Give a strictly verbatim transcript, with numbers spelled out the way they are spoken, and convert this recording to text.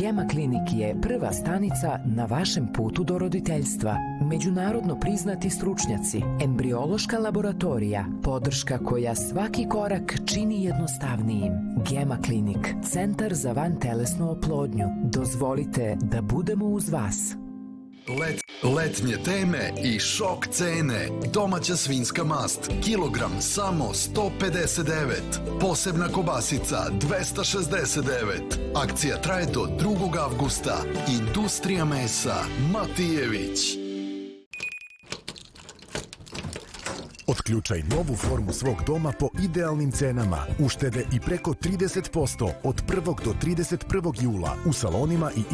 Gema Klinik je prva stanica na vašem putu do roditeljstva. Međunarodno priznati stručnjaci, embriološka laboratorija, podrška koja svaki korak čini jednostavnijim. Gema Klinik, centar za vantelesnu oplodnju. Dozvolite da budemo uz vas. Let, letnje teme i šok cene. Domaća svinjska mast, kilogram samo sto pedeset devet. Posebna kobasica dvesta šezdeset devet. Akcija traje do drugog avgusta. Industrija mesa Matijević. Otključaj novu formu svog doma po idealnim cenama. Uštede i preko trideset posto od prvog do trideset prvog jula u salonima i